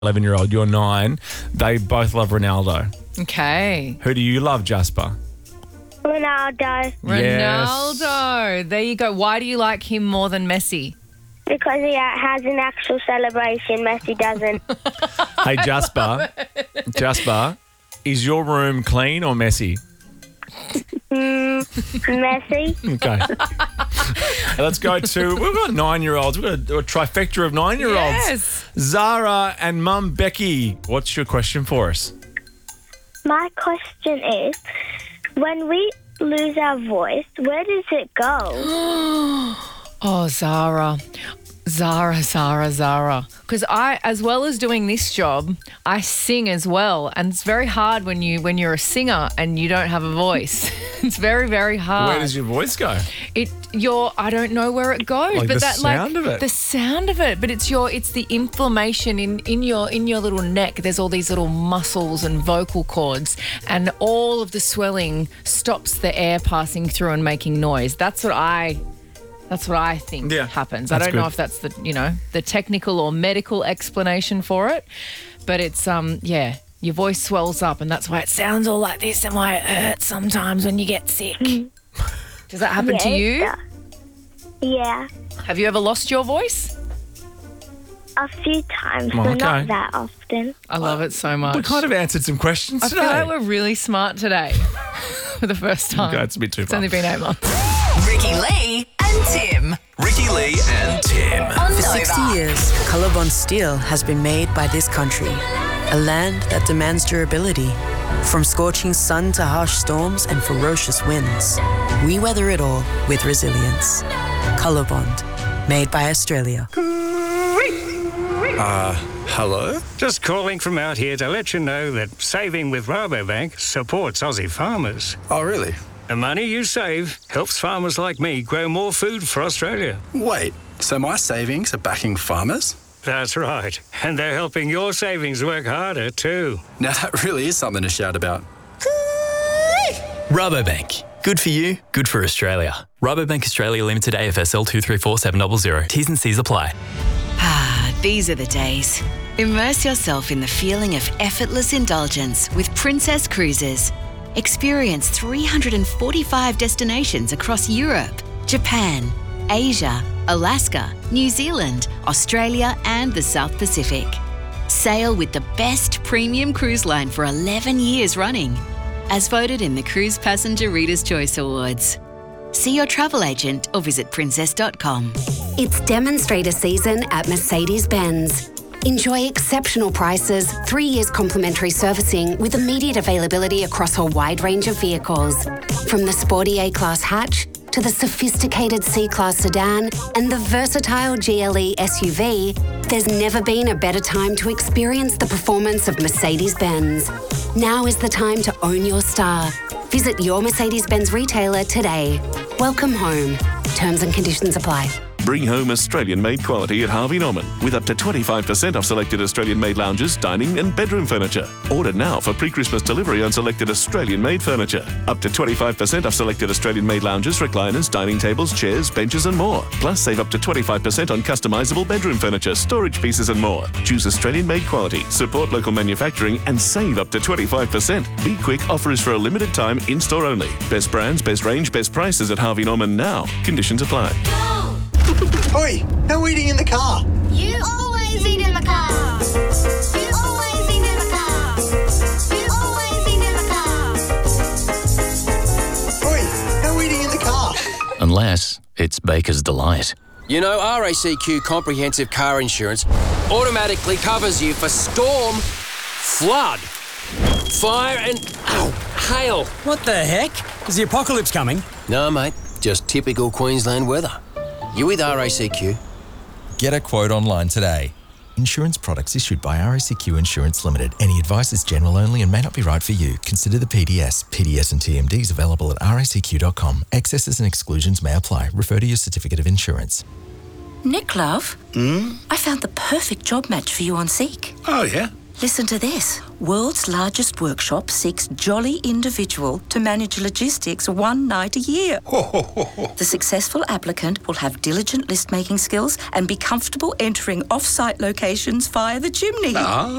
11-year-old, you're 9. They both love Ronaldo. Okay. Who do you love, Jasper? Ronaldo, Ronaldo. There you go. Why do you like him more than Messi? because he has an actual celebration. Messi doesn't. Hey, Jasper, is your room clean or messy? Messi. Okay. Let's go to, we've got 9-year-olds. We've got a trifecta of 9-year-olds. Yes. Zara and Mum Becky, what's your question for us? My question is, when we lose our voice, where does it go? Oh, Zara. Because I, as well as doing this job, I sing as well. And it's very hard when you're a singer and you don't have a voice. It's very, very hard. Where does your voice go? I don't know where it goes. Like but the sound of it. The sound of it. But it's the inflammation in your little neck. There's all these little muscles and vocal cords, and all of the swelling stops the air passing through and making noise. That's what I think happens. I don't know if that's the technical or medical explanation for it, but it's your voice swells up, and that's why it sounds all like this and why it hurts sometimes when you get sick. Does that happen to you? Yeah. Have you ever lost your voice? A few times, Oh, but okay. not that often. I love it so much. We kind of answered some questions I today. feel like we're really smart today for the first time. Okay, it's a bit too It's far. only been 8 months. Ricky Lee and Tim. Ricky Lee and Tim. On For Nova. 60 years, Colorbond steel has been made by this country, a land that demands durability. From scorching sun to harsh storms and ferocious winds, we weather it all with resilience. Colorbond, made by Australia. Hello? Just calling from out here to let you know that saving with Rabobank supports Aussie farmers. Oh, really? The money you save helps farmers like me grow more food for Australia. Wait, so my savings are backing farmers? That's right. And they're helping your savings work harder too. Now that really is something to shout about. Rabobank. Good for you, good for Australia. Rabobank Australia Limited AFSL 234700. T's and C's apply. These are the days. Immerse yourself in the feeling of effortless indulgence with Princess Cruises. Experience 345 destinations across Europe, Japan, Asia, Alaska, New Zealand, Australia, and the South Pacific. Sail with the best premium cruise line for 11 years running, as voted in the Cruise Passenger Reader's Choice Awards. See your travel agent or visit princess.com. It's demonstrator season at Mercedes-Benz. Enjoy exceptional prices, 3 years complimentary servicing with immediate availability across a wide range of vehicles. From the sporty A-Class hatch to the sophisticated C-Class sedan and the versatile GLE SUV, there's never been a better time to experience the performance of Mercedes-Benz. Now is the time to own your star. Visit your Mercedes-Benz retailer today. Welcome home. Terms and conditions apply. Bring home Australian-made quality at Harvey Norman with up to 25% off selected Australian-made lounges, dining and bedroom furniture. Order now for pre-Christmas delivery on selected Australian-made furniture. Up to 25% off selected Australian-made lounges, recliners, dining tables, chairs, benches and more. Plus save up to 25% on customisable bedroom furniture, storage pieces and more. Choose Australian-made quality, support local manufacturing and save up to 25%. Be quick, offer is for a limited time, in-store only. Best brands, best range, best prices at Harvey Norman now. Conditions apply. Oi, no eating in the car. You always eat in the car. You always eat in the car. You always eat in the car. Oi, no eating in the car. Unless it's Baker's Delight. You know, RACQ Comprehensive Car Insurance automatically covers you for storm, flood, fire and, hail. What the heck? Is the apocalypse coming? No, mate, just typical Queensland weather. You with RACQ? Get a quote online today. Insurance products issued by RACQ Insurance Limited. Any advice is general only and may not be right for you. Consider the PDS. PDS and TMDs available at racq.com. Excesses and exclusions may apply. Refer to your certificate of insurance. Nick, love. I found the perfect job match for you on Seek. Oh, yeah? Listen to this. World's largest workshop seeks jolly individual to manage logistics one night a year. The successful applicant will have diligent list-making skills and be comfortable entering off-site locations via the chimney.